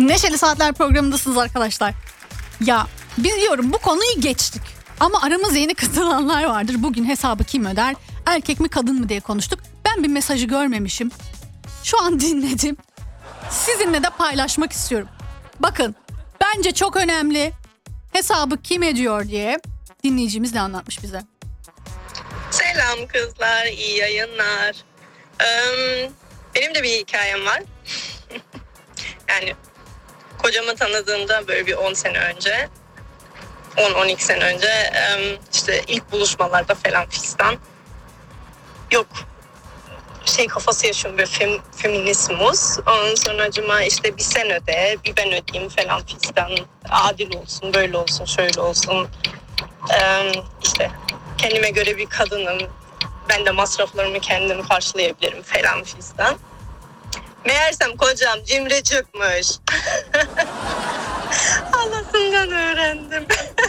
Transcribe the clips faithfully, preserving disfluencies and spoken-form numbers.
Neşeli Saatler programındasınız arkadaşlar. Ya biliyorum bu konuyu geçtik. Ama aramıza yeni katılanlar vardır. Bugün hesabı kim öder? Erkek mi kadın mı diye konuştuk. Ben bir mesajı görmemişim. Şu an dinledim. Sizinle de paylaşmak istiyorum. Bakın bence çok önemli. Hesabı kim ediyor diye dinleyicimiz de anlatmış bize. Selam kızlar, iyi yayınlar. Ee, benim de bir hikayem var. Yani kocamı tanıdığımda böyle bir on sene önce, on on iki sene önce işte ilk buluşmalarda falan fistan. Yok şey kafası yaşıyorum böyle fem, feminizmus. Ondan sonra acıma işte bir sen öde, bir ben ödeyeyim falan fistan. Adil olsun, böyle olsun, şöyle olsun. Ee, işte kendime göre bir kadınım. Ben de masraflarımı kendim karşılayabilirim falan fistan. Meğersem kocam cimri çıkmış. Halasından öğrendim.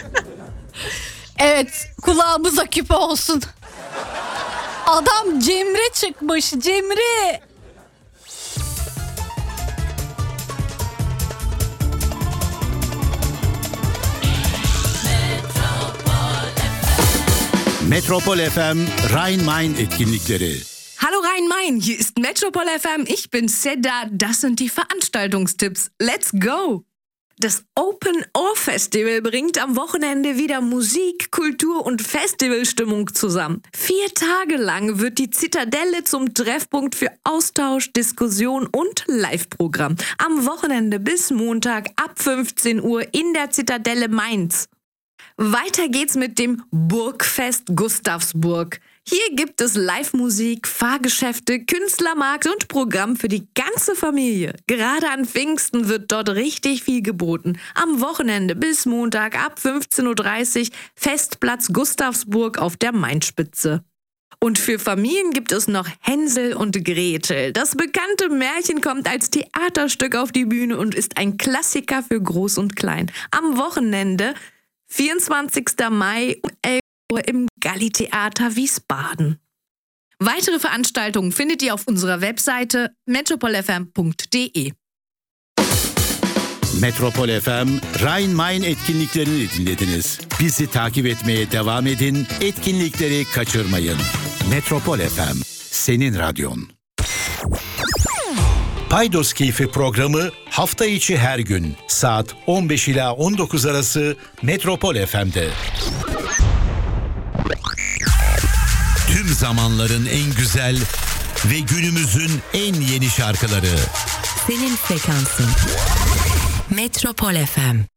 Evet, kulağımıza küpe olsun. Adam cimri çıkmış, cimri. Metropol F M Rhein-Main etkinlikleri. Hallo Rhein-Main, hier ist Metropol F M, ich bin Seda, das sind die Veranstaltungstipps. Let's go! Das Open Ohr Festival bringt am Wochenende wieder Musik, Kultur und Festivalstimmung zusammen. Vier Tage lang wird die Zitadelle zum Treffpunkt für Austausch, Diskussion und Live-Programm. Am Wochenende bis Montag ab fünfzehn Uhr in der Zitadelle Mainz. Weiter geht's mit dem Burgfest Gustavsburg. Hier gibt es Live-Musik, Fahrgeschäfte, Künstlermarkt und Programm für die ganze Familie. Gerade an Pfingsten wird dort richtig viel geboten. Am Wochenende bis Montag ab fünfzehn Uhr dreißig Festplatz Gustavsburg auf der Mainspitze. Und für Familien gibt es noch Hänsel und Gretel. Das bekannte Märchen kommt als Theaterstück auf die Bühne und ist ein Klassiker für Groß und Klein. Am Wochenende vierundzwanzigsten Mai um elf Uhr im Galli-Theater Wiesbaden. Weitere Veranstaltungen findet ihr auf unserer Webseite metropol f m punkt d e. Metropol F M Rhein-Main etkinliklerini dinlediniz. Bizi takip etmeye devam edin, etkinlikleri kaçırmayın. Metropol F M, senin radyon. Paydos Keyfi programı hafta içi her gün saat on beş ila on dokuz arası Metropol F M'de. Tüm zamanların en güzel ve günümüzün en yeni şarkıları. Senin frekansın. Metropol F M.